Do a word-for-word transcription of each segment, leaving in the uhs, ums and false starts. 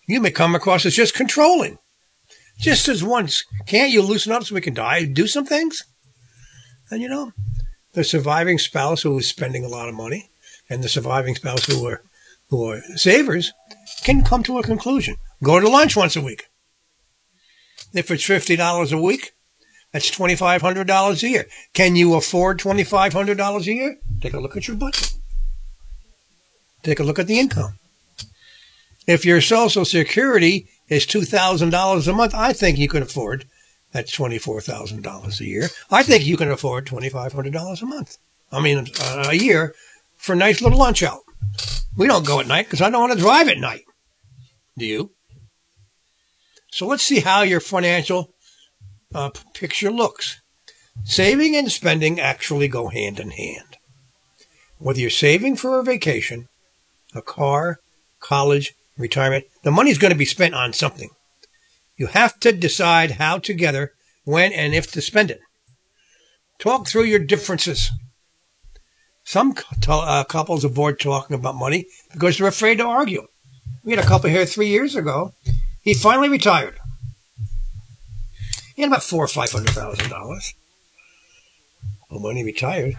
You may come across as just controlling. Just as once, can't you loosen up so we can die, do some things? And you know, the surviving spouse who is spending a lot of money and the surviving spouse who are, who are savers can come to a conclusion. Go to lunch once a week. If it's fifty dollars a week, that's two thousand five hundred dollars a year. Can you afford two thousand five hundred dollars a year? Take a look at your budget. Take a look at the income. If your Social Security is two thousand dollars a month, I think you can afford that's twenty-four thousand dollars a year. I think you can afford two thousand five hundred dollars a month. I mean, a year for a nice little lunch out. We don't go at night because I don't want to drive at night. Do you? So let's see how your financial uh, picture looks. Saving and spending actually go hand in hand. Whether you're saving for a vacation, a car, college, retirement, the money's going to be spent on something. You have to decide how, together, when, and if to spend it. Talk through your differences. Some uh, couples avoid talking about money because they're afraid to argue. We had a couple here three years ago. He finally retired. He had about four or five hundred thousand dollars. But when he retired,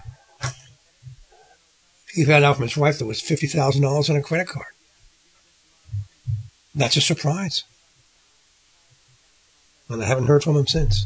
he found out from his wife there was fifty thousand dollars on a credit card. That's a surprise. And I haven't heard from him since.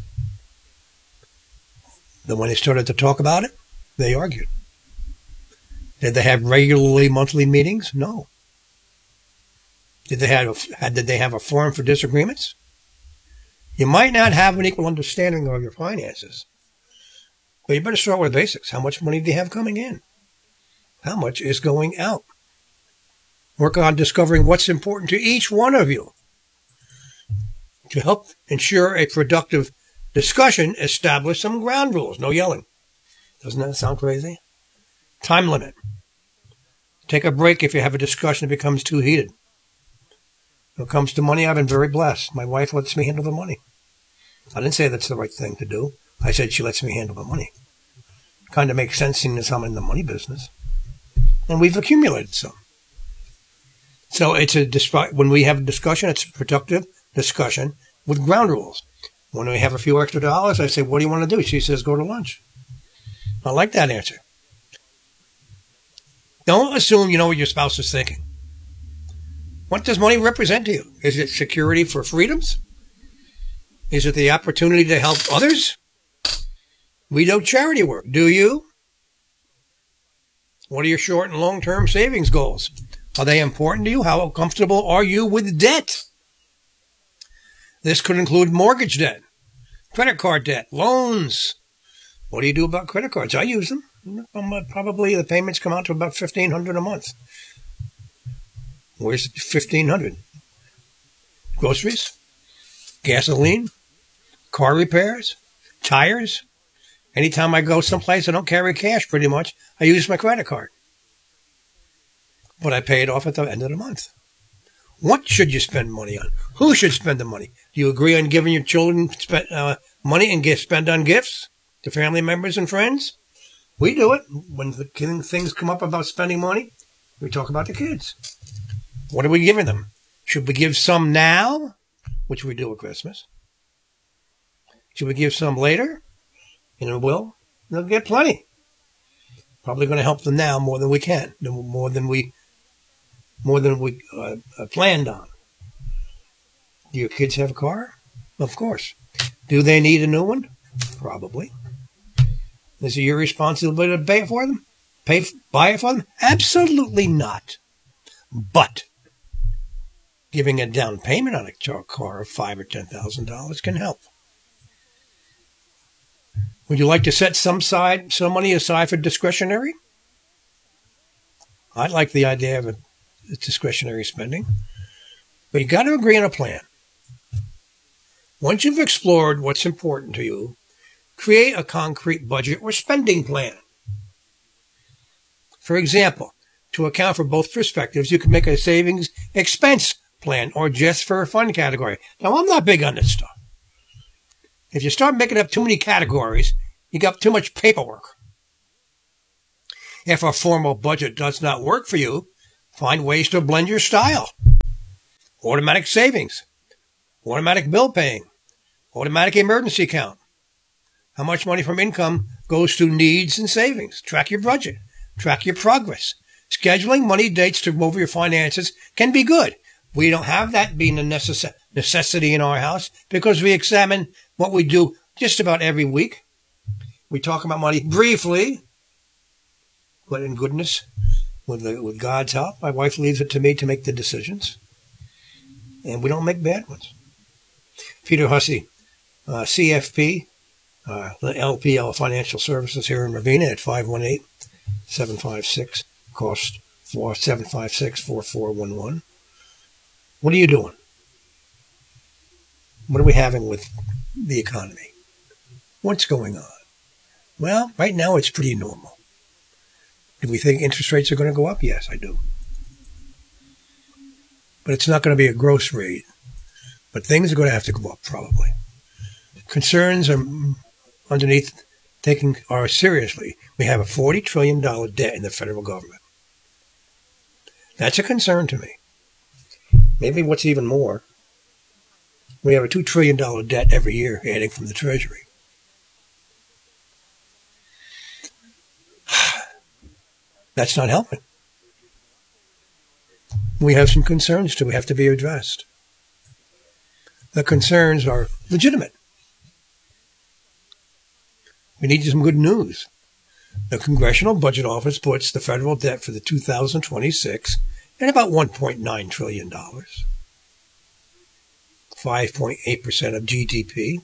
Then when they started to talk about it, they argued. Did they have regularly monthly meetings? No. Did they have a, did they have a forum for disagreements? You might not have an equal understanding of your finances, but you better start with the basics. How much money do you have coming in? How much is going out? Work on discovering what's important to each one of you. To help ensure a productive discussion, establish some ground rules. No yelling. Doesn't that sound crazy? Time limit. Take a break if you have a discussion that becomes too heated. When it comes to money, I've been very blessed. My wife lets me handle the money. I didn't say that's the right thing to do. I said she lets me handle the money. Kind of makes sense seeing as I'm in the money business. And we've accumulated some. So it's a when we have a discussion, it's a productive discussion with ground rules. When we have a few extra dollars, I say, what do you want to do? She says, go to lunch. I like that answer. Don't assume you know what your spouse is thinking. What does money represent to you? Is it security for freedoms? Is it the opportunity to help others? We do charity work. Do you? What are your short and long-term savings goals? Are they important to you? How comfortable are you with debt? This could include mortgage debt, credit card debt, loans. What do you do about credit cards? I use them. Probably the payments come out to about fifteen hundred dollars a month. Where's fifteen hundred dollars? Groceries, gasoline, car repairs, tires. Anytime I go someplace, I don't carry cash pretty much. I use my credit card. But I pay it off at the end of the month. What should you spend money on? Who should spend the money? Do you agree on giving your children spend, uh, money and get spend on gifts to family members and friends? We do it. When the things come up about spending money, we talk about the kids. What are we giving them? Should we give some now, which we do at Christmas? Should we give some later? And it will. They'll get plenty. Probably going to help them now more than we can, more than we, more than we uh, planned on. Do your kids have a car? Of course. Do they need a new one? Probably. Is it your responsibility to pay for them? Pay, buy it for them? Absolutely not. But giving a down payment on a car of five or ten thousand dollars can help. Would you like to set some side, some money aside for discretionary? I'd like the idea of a discretionary spending, but you got to agree on a plan. Once you've explored what's important to you, create a concrete budget or spending plan. For example, to account for both perspectives, you can make a savings expense plan or just for a fun category. Now, I'm not big on this stuff. If you start making up too many categories, you got too much paperwork. If a formal budget does not work for you, find ways to blend your style. automatic savings, automatic bill paying, automatic emergency account. How much money from income goes to needs and savings? Track your budget. Track your progress. Scheduling money dates to move your finances can be good. We don't have that being a necess- necessity in our house because we examine what we do just about every week. We talk about money briefly, but in goodness, with, the, with God's help, my wife leaves it to me to make the decisions. And we don't make bad ones. Peter Hussey, uh, C F P, uh, L P L Financial Services here in Ravenna at five one eight, seven five six, cost seven five six, four four one one. What are you doing? What are we having with the economy? What's going on? Well, right now it's pretty normal. Do we think interest rates are going to go up? Yes, I do. But it's not going to be a gross rate. But things are going to have to go up probably. Concerns are underneath taking are seriously. We have a forty trillion dollars debt in the federal government. That's a concern to me. Maybe what's even more, we have a two trillion dollars debt every year adding from the Treasury. That's not helping. We have some concerns too. We have to be addressed. The concerns are legitimate. We need some good news. The Congressional Budget Office puts the federal debt for the two thousand twenty-six at about one point nine trillion dollars, five point eight percent of G D P.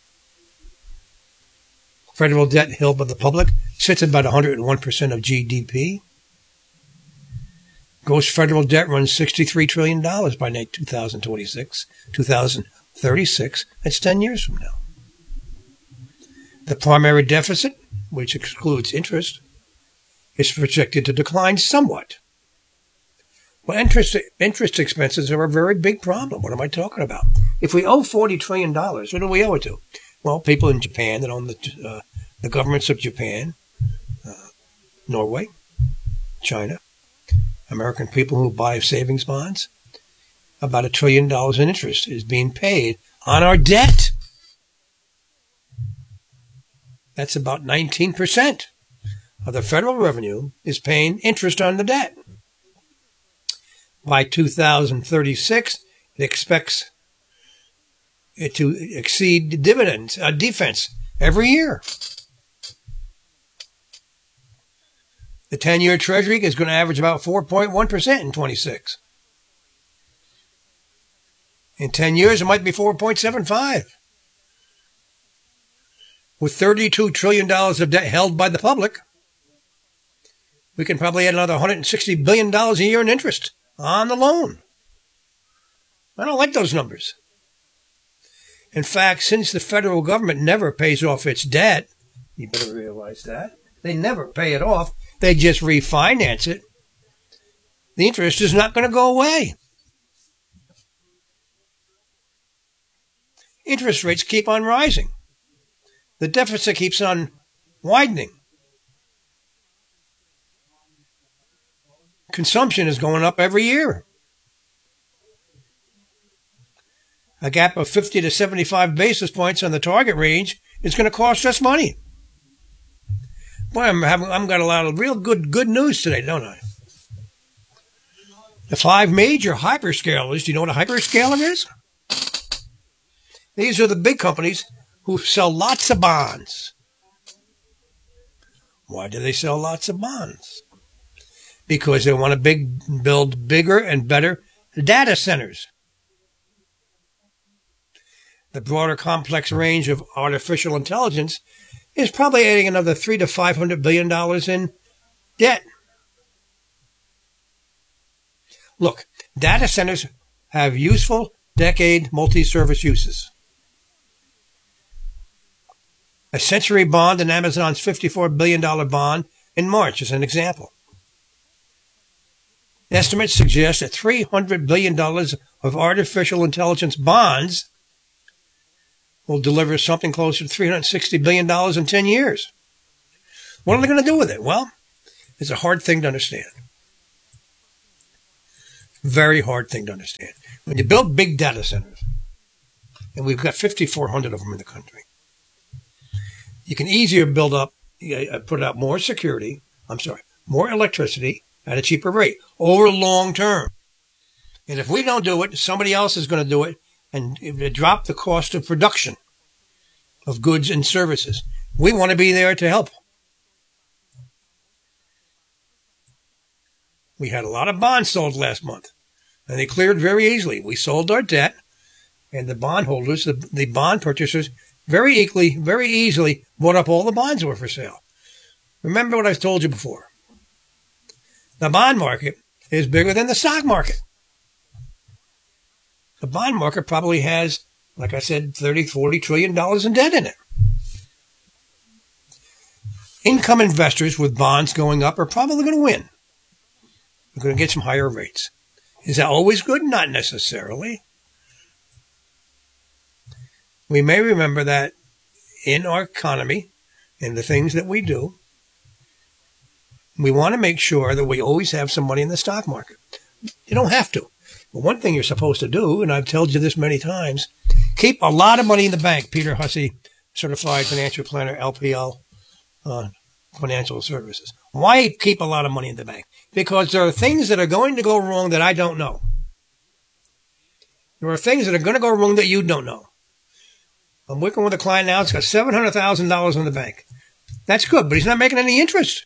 Federal debt held by the public sits at about one hundred one percent of G D P. Gross federal debt runs sixty-three trillion dollars by two thousand twenty-six, two thousand thirty-six. That's ten years from now. The primary deficit, which excludes interest, is projected to decline somewhat. Well, interest interest expenses are a very big problem. What am I talking about? If we owe forty trillion dollars, what do we owe it to? Well, people in Japan that own the, uh, the governments of Japan, uh, Norway, China, American people who buy savings bonds. About a trillion dollars in interest is being paid on our debt. That's about nineteen percent of the federal revenue is paying interest on the debt. By two thousand thirty-six, it expects it to exceed dividends, uh, defense every year. The ten-year Treasury is going to average about four point one percent in twenty-six. In ten years, it might be four point seven five. With thirty-two trillion dollars of debt held by the public, we can probably add another one hundred sixty billion dollars a year in interest on the loan. I don't like those numbers. In fact, since the federal government never pays off its debt, you better realize that, they never pay it off, they just refinance it, the interest is not going to go away. Interest rates keep on rising. The deficit keeps on widening. Consumption is going up every year. A gap of fifty to seventy-five basis points on the target range is going to cost us money. Boy, I'm having, I've got a lot of real good, good news today, don't I? The five major hyperscalers, do you know what a hyperscaler is? These are the big companies who sell lots of bonds. Why do they sell lots of bonds? Because they want to big, build bigger and better data centers. The broader complex range of artificial intelligence is probably adding another three to five hundred billion dollars in debt. Look, data centers have useful decade multi-service uses. A Century bond and Amazon's fifty-four billion dollars bond in March is an example. Estimates suggest that three hundred billion dollars of artificial intelligence bonds will deliver something closer to three hundred sixty billion dollars in ten years. What are they going to do with it? Well, it's a hard thing to understand. Very hard thing to understand. When you build big data centers, and we've got fifty-four hundred of them in the country, you can easier build up, put out more security, I'm sorry, more electricity at a cheaper rate over long term. And if we don't do it, somebody else is going to do it and drop the cost of production of goods and services. We want to be there to help. We had a lot of bonds sold last month, and they cleared very easily. We sold our debt, and the bondholders, the, the bond purchasers, very equally, very easily bought up all the bonds that were for sale. Remember what I've told you before. The bond market is bigger than the stock market. The bond market probably has, like I said, thirty, forty trillion dollars in debt in it. Income investors with bonds going up are probably going to win. They're going to get some higher rates. Is that always good? Not necessarily. We may remember that in our economy and the things that we do, we want to make sure that we always have some money in the stock market. You don't have to. But one thing you're supposed to do, and I've told you this many times, keep a lot of money in the bank. Peter Hussey, Certified Financial Planner, L P L, uh, Financial Services. Why keep a lot of money in the bank? Because there are things that are going to go wrong that I don't know. There are things that are going to go wrong that you don't know. I'm working with a client now that's got seven hundred thousand dollars in the bank. That's good, but he's not making any interest.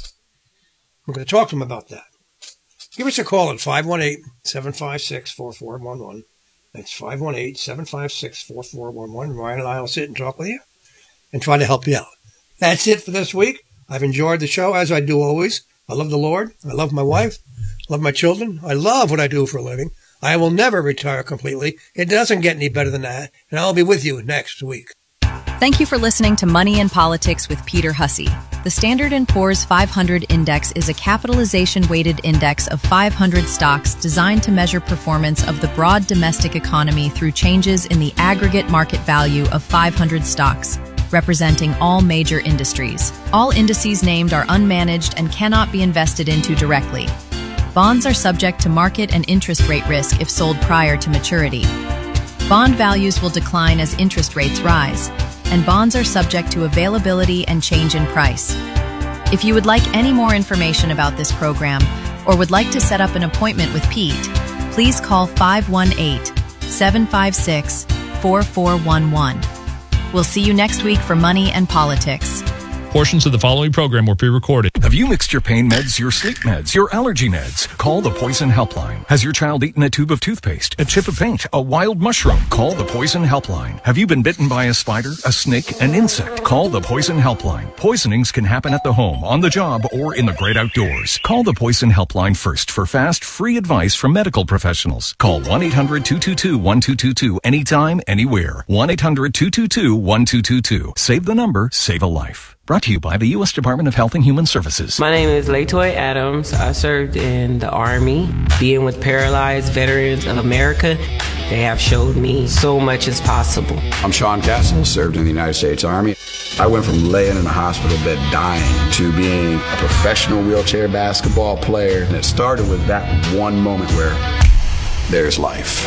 We're going to talk to him about that. Give us a call at five one eight, seven five six, four four one one. That's five one eight, seven five six, four four one one. Ryan and I will sit and talk with you and try to help you out. That's it for this week. I've enjoyed the show, as I do always. I love the Lord. I love my wife. I love my children. I love what I do for a living. I will never retire completely. It doesn't get any better than that. And I'll be with you next week. Thank you for listening to Money and Politics with Peter Hussey. The Standard and Poor's five hundred Index is a capitalization-weighted index of five hundred stocks designed to measure performance of the broad domestic economy through changes in the aggregate market value of five hundred stocks, representing all major industries. All indices named are unmanaged and cannot be invested into directly. Bonds are subject to market and interest rate risk if sold prior to maturity. Bond values will decline as interest rates rise, and bonds are subject to availability and change in price. If you would like any more information about this program or would like to set up an appointment with Pete, please call five one eight, seven five six, four four one one. We'll see you next week for Money and Politics. Portions of the following program were pre-recorded. Have you mixed your pain meds, your sleep meds, your allergy meds? Call the Poison Helpline. Has your child eaten a tube of toothpaste, a chip of paint, a wild mushroom? Call the Poison Helpline. Have you been bitten by a spider, a snake, an insect? Call the Poison Helpline. Poisonings can happen at the home, on the job, or in the great outdoors. Call the Poison Helpline first for fast, free advice from medical professionals. Call one eight hundred, two two two, one two two two anytime, anywhere. one eight hundred, two two two, one two two two. Save the number, save a life. Brought to you by the U S Department of Health and Human Services. My name is Latoya Adams. I served in the Army. Being with Paralyzed Veterans of America, they have showed me so much is possible. I'm Sean Castle, served in the United States Army. I went from laying in a hospital bed dying to being a professional wheelchair basketball player. And it started with that one moment where there's life.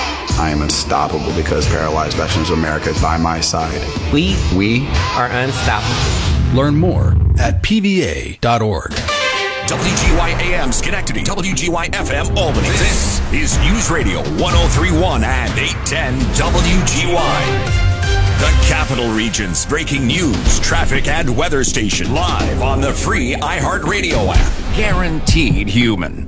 I am unstoppable because Paralyzed Veterans of America is by my side. We, we are unstoppable. Learn more at P V A dot org. W G Y A M Schenectady, W G Y F M Albany. This is News Radio one oh three point one and eight ten W G Y. The Capital Region's breaking news, traffic, and weather station live on the free iHeartRadio app. Guaranteed human.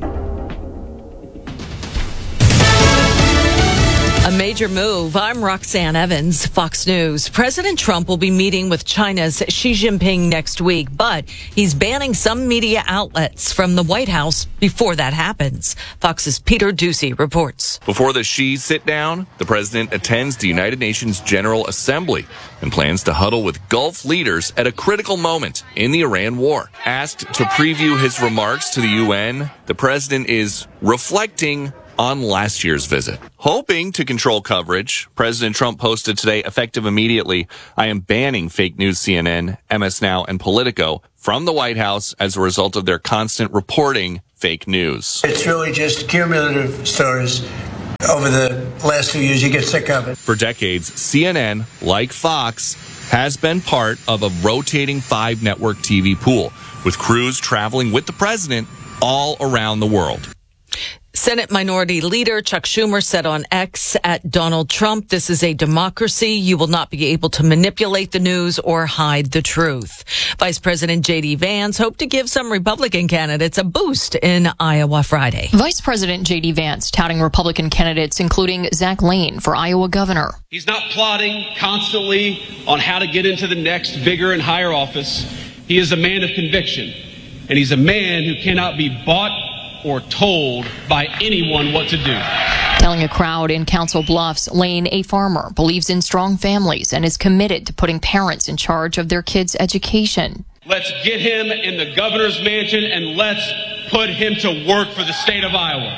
A major move. I'm Roxanne Evans, Fox News. President Trump will be meeting with China's Xi Jinping next week, but he's banning some media outlets from the White House before that happens. Fox's Peter Ducey reports. Before the Xi sit-down, the president attends the United Nations General Assembly and plans to huddle with Gulf leaders at a critical moment in the Iran war. Asked to preview his remarks to the U N, the president is reflecting on last year's visit. Hoping to control coverage, President Trump posted today, effective immediately, I am banning fake news C N N, M S Now, and Politico from the White House as a result of their constant reporting fake news. It's really just cumulative stories over the last few years, you get sick of it. For decades, C N N, like Fox, has been part of a rotating five-network T V pool, with crews traveling with the president all around the world. Senate Minority Leader Chuck Schumer said on X at Donald Trump, "This is a democracy. You will not be able to manipulate the news or hide the truth." Vice President J D Vance hoped to give some Republican candidates a boost in Iowa Friday. Vice President J D Vance touting Republican candidates, including Zach Lane for Iowa governor. He's not plotting constantly on how to get into the next bigger and higher office. He is a man of conviction, and he's a man who cannot be bought or told by anyone what to do. Telling a crowd in Council Bluffs, Lane, a farmer, believes in strong families and is committed to putting parents in charge of their kids' education. Let's get him in the governor's mansion and let's put him to work for the state of Iowa.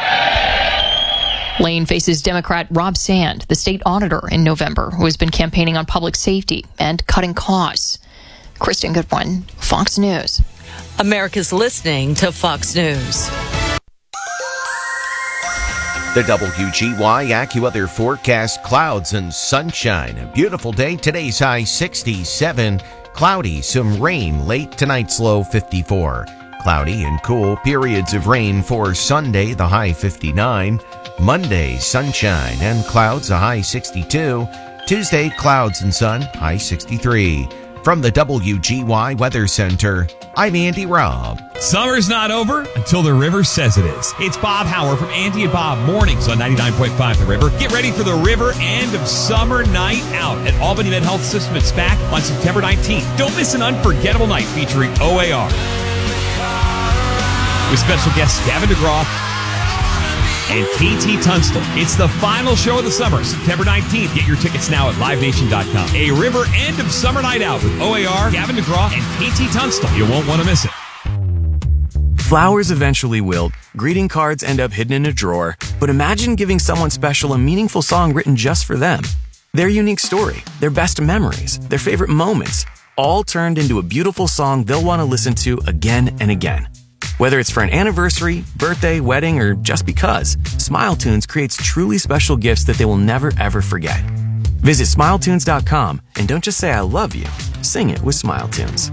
Lane faces Democrat Rob Sand, the state auditor, in November, who has been campaigning on public safety and cutting costs. Kristen Goodwin, Fox News. America's listening to Fox News. The W G Y AccuWeather forecast: clouds and sunshine. A beautiful day. Today's high sixty-seven. Cloudy, some rain late. Tonight's low fifty-four. Cloudy and cool. Periods of rain for Sunday, the high fifty-nine. Monday, sunshine and clouds, a high sixty-two. Tuesday, clouds and sun, high sixty-three. From the W G Y Weather Center, I'm Andy Robb. Summer's not over until the River says it is. It's Bob Howard from Andy and Bob Mornings on ninety-nine point five The River. Get ready for the River End of Summer Night Out at Albany Med Health System at SPAC on September nineteenth. Don't miss an unforgettable night featuring O A R. With special guests Gavin DeGraw and K T Tunstall. It's the final show of the summer, September nineteenth. Get your tickets now at live nation dot com. A River End of Summer Night Out with O A R, Gavin DeGraw, and K T Tunstall. You won't want to miss it. Flowers eventually wilt, greeting cards end up hidden in a drawer, but imagine giving someone special a meaningful song written just for them. Their unique story, their best memories, their favorite moments, all turned into a beautiful song they'll want to listen to again and again. Whether it's for an anniversary, birthday, wedding, or just because, SmileTunes creates truly special gifts that they will never ever forget. Visit smile tunes dot com and don't just say I love you, sing it with SmileTunes.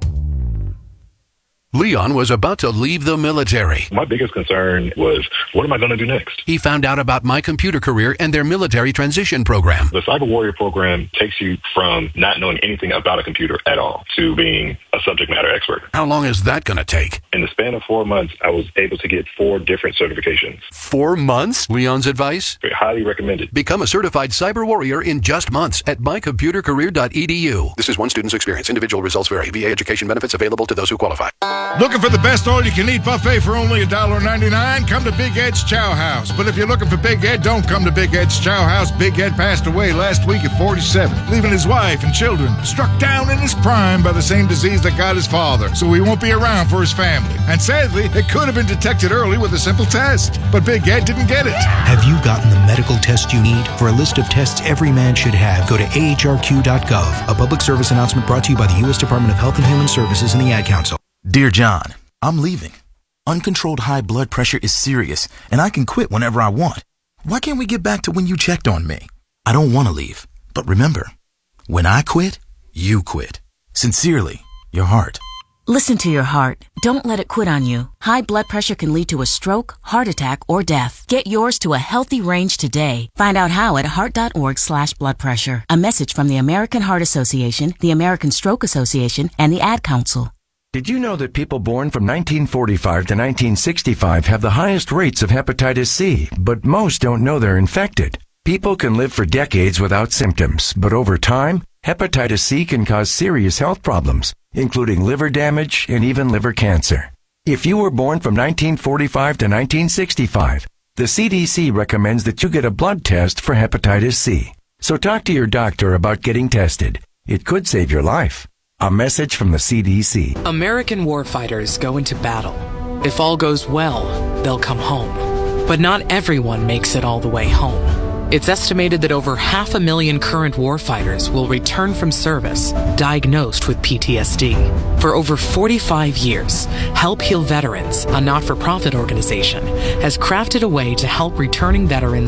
Leon was about to leave the military. My biggest concern was, what am I going to do next? He found out about My Computer Career and their military transition program. The Cyber Warrior program takes you from not knowing anything about a computer at all to being a subject matter expert. How long is that going to take? In the span of four months, I was able to get four different certifications. Four months? Leon's advice? Highly recommended. Become a certified cyber warrior in just months at my computer career dot e d u. This is one student's experience. Individual results vary. V A education benefits available to those who qualify. Looking for the best all-you-can-eat buffet for only one dollar ninety-nine? Come to Big Ed's Chow House. But if you're looking for Big Ed, don't come to Big Ed's Chow House. Big Ed passed away last week at forty-seven, leaving his wife and children struck down in his prime by the same disease that got his father. So he won't be around for his family. And sadly, it could have been detected early with a simple test. But Big Ed didn't get it. Have you gotten the medical test you need? For a list of tests every man should have, go to A H R Q dot gov. A public service announcement brought to you by the U S Department of Health and Human Services and the Ad Council. Dear John, I'm leaving. Uncontrolled high blood pressure is serious, and I can quit whenever I want. Why can't we get back to when you checked on me? I don't want to leave, but remember, when I quit, you quit. Sincerely, your heart. Listen to your heart. Don't let it quit on you. High blood pressure can lead to a stroke, heart attack, or death. Get yours to a healthy range today. Find out how at heart.org slash blood pressure. A message from the American Heart Association, the American Stroke Association, and the Ad Council. Did you know that people born from nineteen forty-five to nineteen sixty-five have the highest rates of hepatitis C, but most don't know they're infected? People can live for decades without symptoms, but over time, hepatitis C can cause serious health problems, including liver damage and even liver cancer. If you were born from nineteen forty-five to nineteen sixty-five, the C D C recommends that you get a blood test for hepatitis C. So talk to your doctor about getting tested. It could save your life. A message from the C D C. American warfighters go into battle. If all goes well, they'll come home. But not everyone makes it all the way home. It's estimated that over half a million current warfighters will return from service diagnosed with P T S D. For over forty-five years, Help Heal Veterans, a not-for-profit organization, has crafted a way to help returning veterans